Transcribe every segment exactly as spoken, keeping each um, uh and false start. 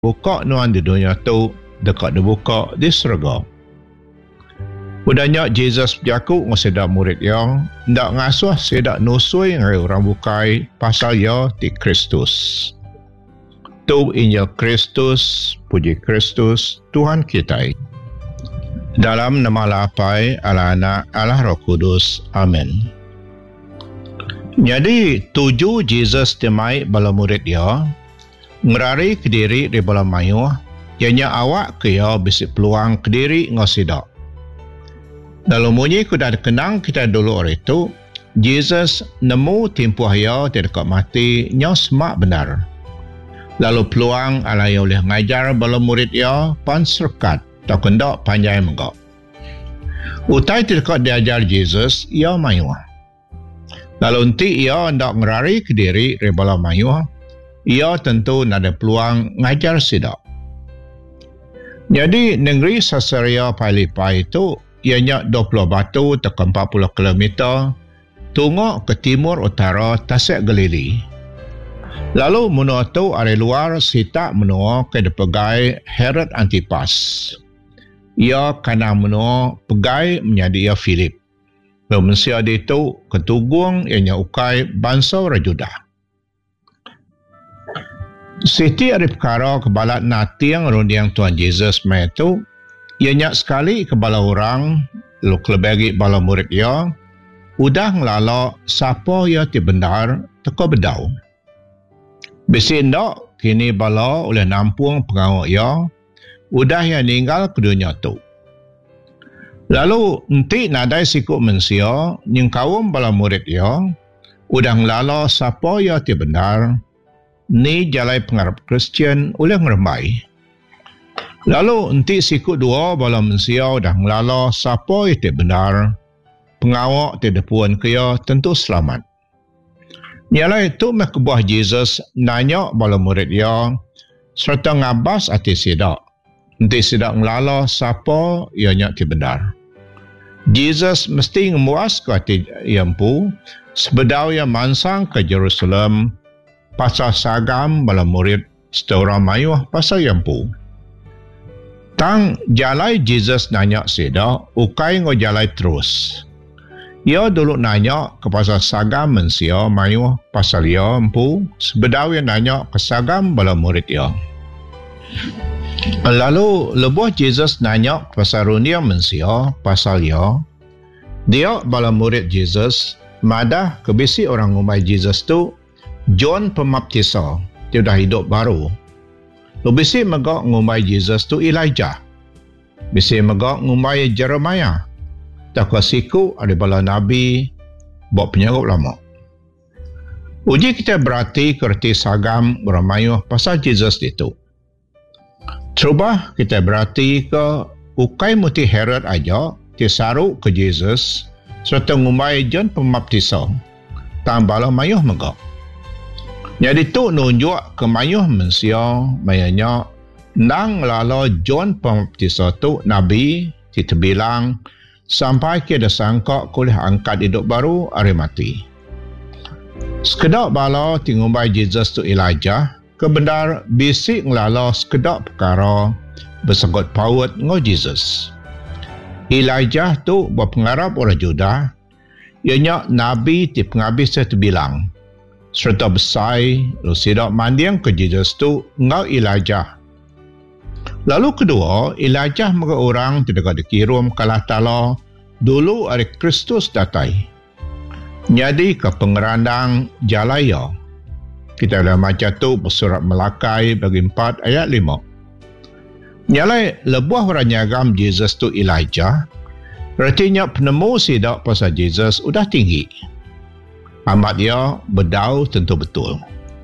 buka nuan di dunia tu dekat dibuka di surga. Udahnya Jesus berjaku ngesedak murid yang ndak ngasuh sedak nusui ngai orang bukai pasal ya ti Kristus. Tu Injil Kristus, puji Kristus, Tuhan kita. Dalam nama Lapai, Allah Anak, Allah Roh Kudus. Amin. Jadi tuju Jesus temai bala murid dia ngerari ke diri di bala mayu, ianya awak ke ya bisi peluang ke diri ngosidak. Dalam munyi kuda kenang kita dulu hari itu, Jesus nemu timpuh ya di dekat mati nya semak benar. Lalu peluang alai oleh ngajar bala murid ya pan serkat tak kendak panjang menggak. Utai di dekat diajar Jesus ia mayu. Lalu nanti ia hendak ngerari ke diri di bala mayu, ia tentu ada peluang ngajar sidak. Jadi negeri Caesarea Philippi itu ianya dua puluh batu tekan empat puluh kilometer tunggu ke timur utara Tasik Galili. Lalu menua tu dari luar sita menua ke pegai Herod Antipas. Ia kena menua pegai menjadi ia Philip. Lalu mensia dia tu ketugung ianya ukai bangsa Rajuda. Siti ada perkara kebalat natiang rundiang Tuhan Yesus mai tu ianya sekali kebala orang lu kelebagi bala murid ia udah ngelala siapa ia ti benar teko bedau. Besi ndak kini bala oleh nampung pengawal ia udah yang ninggal ke dunia tu. Lalu nanti nadai sikut mensia yang kaum bala murid ia udah ngelala siapa ia ti benar ni jalai pengarap Kristian oleh ngeremai. Lalu nanti sikut dua bala mensia dah ngelala siapa itu benar, pengawak tidak puan kaya tentu selamat. Ialah itu mekebah Jesus nanya bala murid dia serta ngabas hati sidak. Nanti sidak ngelala siapa ianya ti benar. Jesus mesti ngemuas ke hati yampu sebedau yang mansang ke Jerusalem pasal sagam bala murid setelah mayuh pasal yampu. Tang jalai Jesus nanya seda, ukai ngo jalai terus. Ia dulu nanya ke pasal sagam mensia mayu pasal ia empu, sebedau yang nanya ke sagam bala murid ia. Lalu lebuh Jesus nanya pasal runia mensia pasal ia, dia bala murid Jesus madah kebisi orang umai Jesus tu John Pembaptisa, dia dah hidup baru. Lu bisi megak ngumbai Jesus tu Elijah. Bisi megak ngumbai Jeremiah. Tak siku ada bala nabi buat penyerap lama. Uji kita berarti kerti sagam beramayuh pasal Jesus itu. Cuba kita berarti ke ukai muti Herod aja tisaru ke Jesus serta ngumbai John Pembaptisa. Tambahlah mayuh megak. Jadi tu nunjuk ke mayuh mensia mayanya nang lala John Pembaptisa tu nabi kita bilang sampai ke sangka kuliah angkat hidup baru hari mati. Sekedap bala tingumbai Jesus tu Elijah kebenar bisik ngelala sekedap perkara bersangkut paut ngo Jesus. Elijah tu berpengarap orang Judah ianya nabi ti penghabis tu bilang serta besai, lu sidak mandiang ke Jesus tu ngau Elijah. Lalu kedua, Elijah mereka orang tidak dikirim kalah tala dulu hari Kristus datai. Jadi ke pengerandang jalaya. Kita boleh baca tu bersurat Melakai bagi empat ayat lima. Nyalai lebuah orang nyagam Jesus tu Elijah, artinya penemu sidak pasal Jesus udah tinggi. Amat dia berdau tentu betul.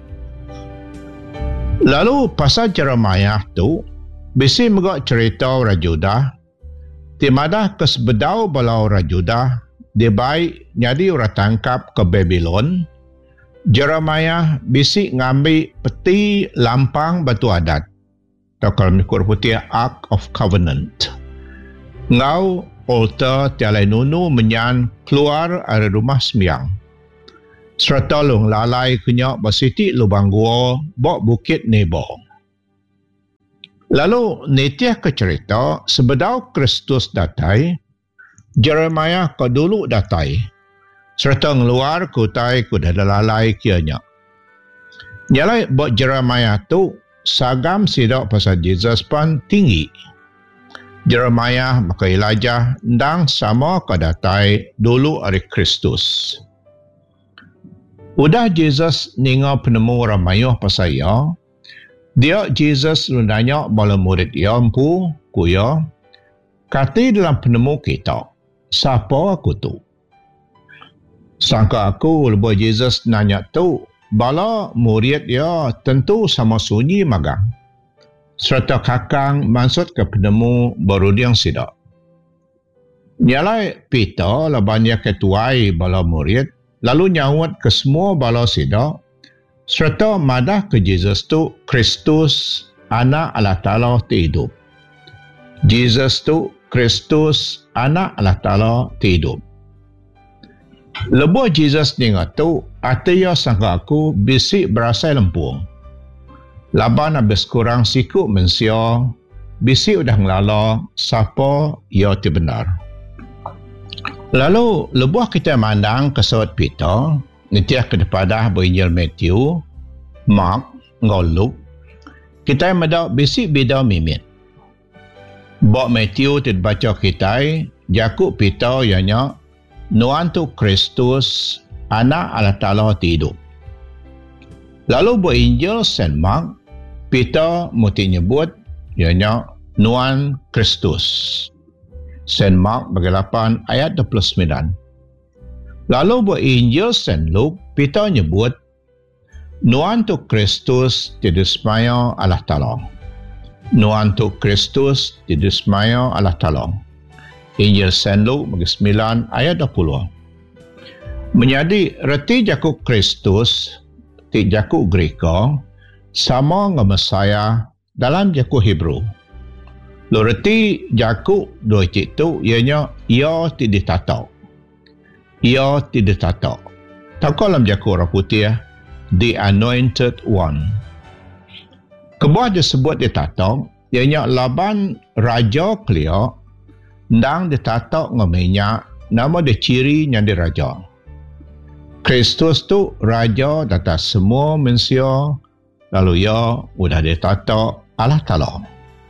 Lalu pasal Jeremiah tu, bisi megak cerita Rajudah, timadah kesbedau balau Rajudah, dia baik jadi orang tangkap ke Babylon. Jeremiah bisi ngambil peti lampang batu adat. Atau kalau mikir putih Ark of Covenant. Ngau altar tialai nunu menyan keluar dari rumah sembiang. Serta lung lalai kenyak bersiti lubang gua bok bukit Nebo. Lalu nitiah ke cerita sebedau Kristus datai, Jeremiah ko dulu datai, serta ngeluar kutai ku dadalalai kianya. Nyalai buat Jeremiah tu sagam sidak pasal Jesus pun tinggi. Jeremiah maka Elijah ndang sama ko datai dulu hari Kristus. Udah Jesus ninga penemu ramayuh pasal ia, dia Jesus nanya bala murid ia empu kuya, kati dalam penemu kita, siapa aku tu? Sangka aku lebih Jesus nanya tu, bala murid ia tentu sama sunyi magang. Serta kakang maksud ke penemu baru dia sidak. Nyalai Peter labanya ketuai bala murid, lalu nyawat ke semua bala sidak, serta madah ke Jesus tu Kristus anak Allah Ta'ala hidup. Jesus tu Kristus anak Allah Ta'ala hidup. Lebuh Jesus ni ngatu, artinya sangka aku bisik berasai lempung. Laban habis kurang sikut mensia, bisik udah ngelala, siapa ia ti benar. Lalu lebuh kita mandang ke surat Peter, nitiah kepada Injil Matthew, Mark, ngau Luke, kita madak bisik beda mimit. Bak Matthew tidak baca kita, Jakub Peter ianya, Nuan tu Kristus, anak Allah Ta'ala hidup. Lalu buat Injil Saint Mark, Peter muti nyebut, ianya Nuan Kristus. Saint Mark bagi lapan ayat dua puluh sembilan. Lalu buat Injil Saint Luke, Peter nyebut, Nuan tu Kristus tidak semaya Allah Ta'ala. Nuan tu Kristus tidak semaya Allah Ta'ala. Injil Saint Luke bagi sembilan ayat dua puluh. Menjadi reti Jakub Kristus, ti Jakub Greka, sama dengan Mesaya dalam Jakub Hebrew. Lo reti Jakub dua cik tu, ianya ia tidak tatak. Ia tidak tatak. Tak dalam Jakub orang putih, the anointed one. Kebuah disebut ditatak, ianya laban raja kelia, ndang ditatak dengan minyak, nama dia ciri yang dia raja. Kristus tu raja atas semua manusia, lalu ia sudah ditatak Allah Ta'ala.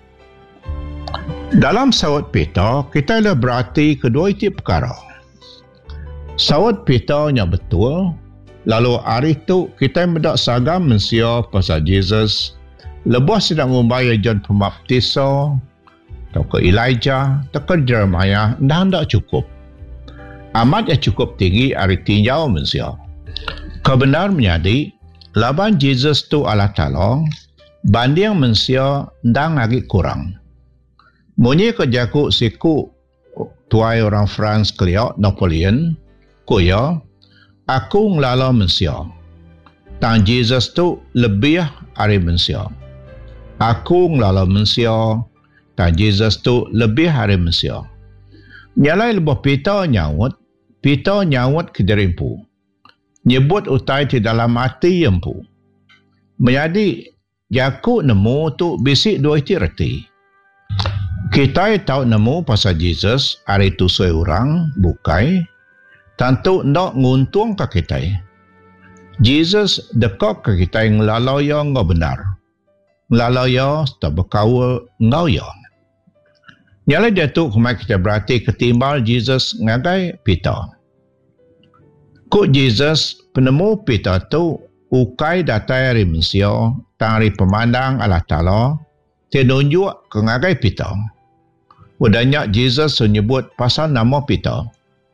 Dalam sawat Peter, kita dah berarti kedua itu perkara. Sawat Peter yang betul, lalu hari itu kita mendak sagam manusia pasal Jesus, lebih sedang membayar John Pembaptisa, atau ke Elijah, atau ke Jeremiah, dah tak cukup. Amat yang cukup tinggi hari tinjau manusia. Kebenar menjadi, laban Jesus tu Allah Ta'ala, banding manusia dah lagi kurang. Munyi ke Jakub siku tuai orang France keliak Napoleon, kuya, aku ngelala manusia. Tang Jesus tu lebih hari manusia. Aku ngelala manusia, tang Jesus tu lebih hari manusia. Nyalai lebih Peter nyawut, Peter nyawut ke derimpu. Nyebut utai di dalam hati empu. Menjadi Jakub nemu tu bisik dua iti reti. Kita tahu nemu pasal Jesus hari tu seorang orang bukai, tentu nak nguntung ke kita. Jesus dekat ke kita ngelalau yang ngau benar. Ngelalau yang tak berkawal ngau yang. Nyala dia tu kemai kita berarti ketimbal Jesus ngagai Peter. Kuk Jesus penemu Peter tu ukai datai hari manusia, tang hari pemandang Allah Ta'ala, tenunjuk ke ngagai Peter. Udahnya Jesus menyebut pasal nama Peter.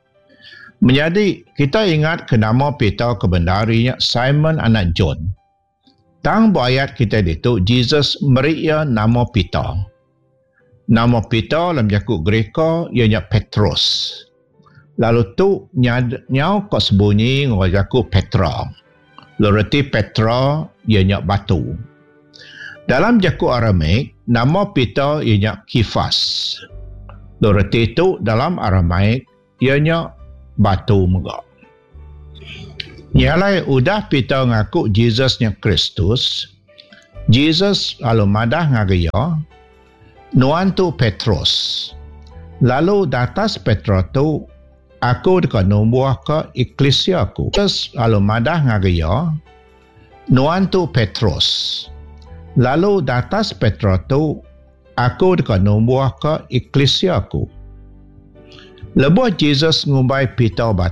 Menjadi kita ingat ke nama Peter kebenarinya Simon anak John. Tang ayat kita itu Jesus meria nama Peter. Nama Peter dalam Jakub Greka ianya Petrus. Lalu tu nyau kau sembunyi ngau Jakub Petra. Lalu Petra ianya batu. Dalam Jakub Aramaik nama Peter ianya Kifas. Lalu itu dalam Aramaik ianya batu megak. Nyalai udah Peter ngaku Jesusnya Kristus, Jesus lalu madah ngagaya nuan tu Petrus. Lalu datas Petrus tu aku dekat nombor ke eklesia aku. Jesus lalu madah ngagaya nuan tu Petrus. Lalu datas Petrus tu aku dekat nombor ke eklesia aku. Lepas Jesus ngumbai Peter